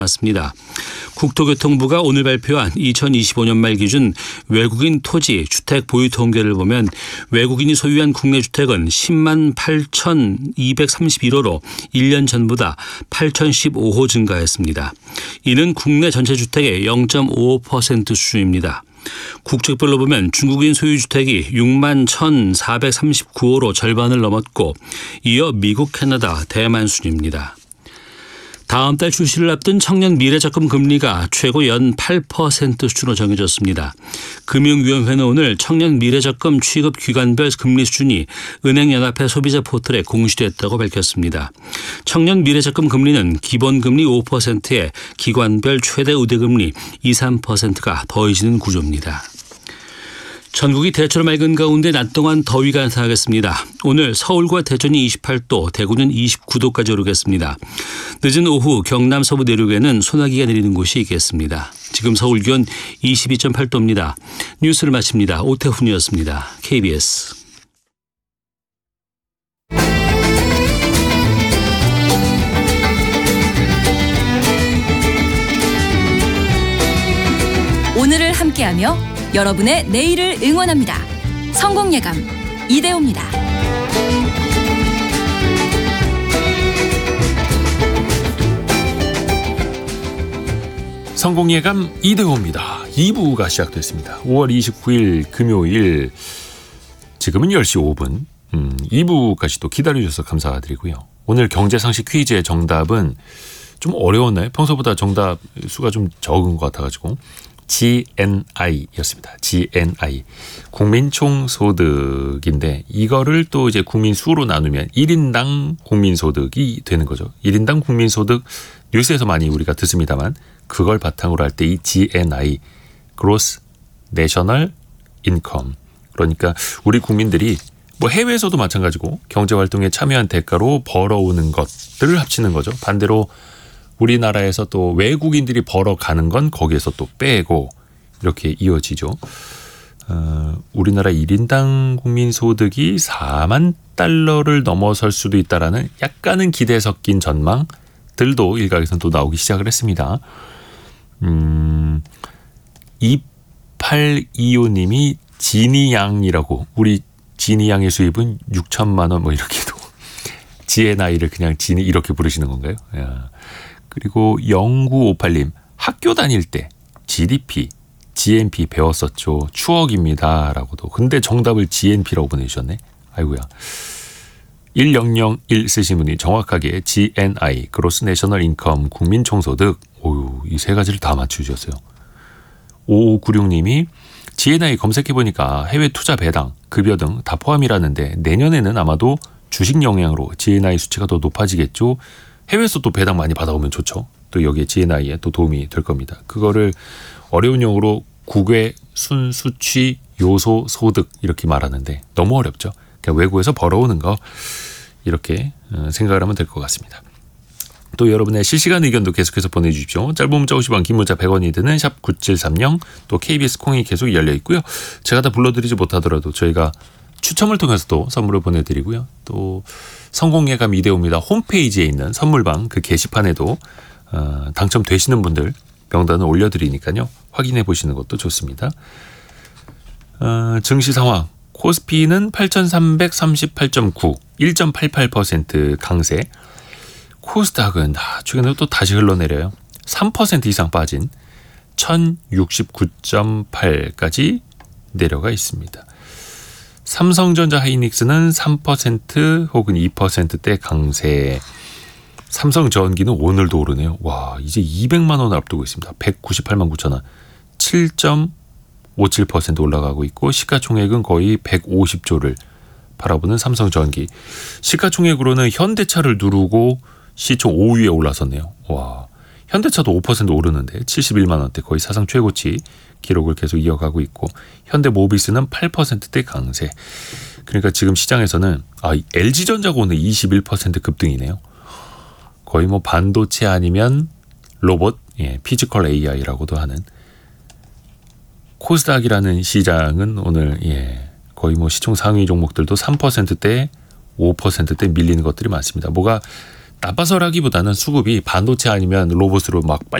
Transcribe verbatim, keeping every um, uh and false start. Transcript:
맞습니다. 국토교통부가 오늘 발표한 이천이십오 년 말 기준 외국인 토지 주택 보유 통계를 보면 외국인이 소유한 국내 주택은 십만 팔천이백삼십일 호로 일 년 전보다 팔천십오 호 증가했습니다. 이는 국내 전체 주택의 영 점 오오 퍼센트 수준입니다. 국적별로 보면 중국인 소유 주택이 육만 천사백삼십구 호로 절반을 넘었고 이어 미국, 캐나다, 대만 순입니다. 다음 달 출시를 앞둔 청년 미래적금 금리가 최고 연 팔 퍼센트 수준으로 정해졌습니다. 금융위원회는 오늘 청년 미래적금 취급 기관별 금리 수준이 은행연합회 소비자 포털에 공시됐다고 밝혔습니다. 청년 미래적금 금리는 기본금리 오 퍼센트에 기관별 최대 우대금리 이, 삼 퍼센트가 더해지는 구조입니다. 전국이 대체로 맑은 가운데 낮 동안 더위가 나타나겠습니다. 오늘 서울과 대전이 이십팔 도, 대구는 이십구 도까지 오르겠습니다. 늦은 오후 경남 서부 내륙에는 소나기가 내리는 곳이 있겠습니다. 지금 서울 기온 이십이 점 팔 도입니다. 뉴스를 마칩니다. 오태훈이었습니다. 케이비에스. 오늘을 함께하며 여러분의 내일을 응원합니다. 성공예감 이대호입니다. 성공예감 이대호입니다. 이 부가 시작됐습니다. 오월 이십구일 금요일 지금은 열 시 오 분 음, 이 부까지도 기다려주셔서 감사드리고요. 오늘 경제상식 퀴즈의 정답은 좀 어려웠나요? 평소보다 정답 수가 좀 적은 것 같아가지고 지엔아이였습니다. 지엔아이 국민총소득인데 이거를 또 이제 국민수로 나누면 일 인당 국민소득이 되는 거죠. 일 인당 국민소득 뉴스에서 많이 우리가 듣습니다만 그걸 바탕으로 할 때 이 지엔아이 Gross National Income 그러니까 우리 국민들이 뭐 해외에서도 마찬가지고 경제활동에 참여한 대가로 벌어오는 것들을 합치는 거죠. 반대로 우리나라에서 또 외국인들이 벌어가는 건 거기에서 또 빼고 이렇게 이어지죠. 어, 우리나라 일 인당 국민소득이 사만 달러를 넘어설 수도 있다라는 약간은 기대 섞인 전망들도 일각에서는 또 나오기 시작을 했습니다. 음, 이팔이오 님이 지니양이라고 우리 지니양의 수입은 육천만 원 뭐 이렇게도 지엔아이를 그냥 지니 이렇게 부르시는 건가요? 야. 그리고 영구오팔 님 학교 다닐 때 지디피, 지엔피 배웠었죠. 추억입니다. 라고도. 근데 정답을 지엔피라고 보내주셨네. 아이고야. 일영영일 쓰신 분이 정확하게 지엔아이, 그로스 내셔널 인컴, 국민총소득. 오유, 이 세 가지를 다 맞추셨어요. 오오구육 님이 지엔아이 검색해보니까 해외 투자 배당, 급여 등 다 포함이라는데 내년에는 아마도 주식 영향으로 지엔아이 수치가 더 높아지겠죠. 해외에서 또 배당 많이 받아오면 좋죠. 또 여기에 지엔아이에 또 도움이 될 겁니다. 그거를 어려운 용어로 국외 순수취 요소 소득 이렇게 말하는데 너무 어렵죠. 그냥 외국에서 벌어오는 거 이렇게 생각을 하면 될 것 같습니다. 또 여러분의 실시간 의견도 계속해서 보내주십시오. 짧은 문자 오십 원, 긴 문자 백 원이 드는 샵 구칠삼공 또 케이비에스 콩이 계속 열려 있고요. 제가 다 불러드리지 못하더라도 저희가 추첨을 통해서도 선물을 보내드리고요. 또 성공예감 이대호입니다. 홈페이지에 있는 선물방 그 게시판에도 어, 당첨되시는 분들 명단을 올려드리니까요. 확인해 보시는 것도 좋습니다. 어, 증시 상황. 코스피는 팔천삼백삼십팔 점 구, 일 점 팔팔 퍼센트 강세. 코스닥은 아, 최근에 또 다시 흘러내려요. 삼 퍼센트 이상 빠진 천육십구 점 팔까지 내려가 있습니다. 삼성전자 하이닉스는 삼 퍼센트 혹은 이 퍼센트대 강세. 삼성전기는 오늘도 오르네요. 와, 이제 이백만 원을 앞두고 있습니다. 백구십팔만 구천 원. 칠 점 오칠 퍼센트 올라가고 있고 시가총액은 거의 백오십 조를 바라보는 삼성전기. 시가총액으로는 현대차를 누르고 시총 오 위에 올라섰네요. 와, 현대차도 오 퍼센트 오르는데 칠십일만 원대 거의 사상 최고치 기록을 계속 이어가고 있고 현대모비스는 팔 퍼센트대 강세. 그러니까 지금 시장에서는 아, 엘지전자가 오늘 이십일 퍼센트 급등이네요. 거의 뭐 반도체 아니면 로봇, 예, 피지컬 에이아이라고도 하는. 코스닥이라는 시장은 오늘 예, 거의 뭐 시총 상위 종목들도 삼 퍼센트대, 오 퍼센트대 밀리는 것들이 많습니다. 뭐가 나빠서라기보다는 수급이 반도체 아니면 로봇으로 막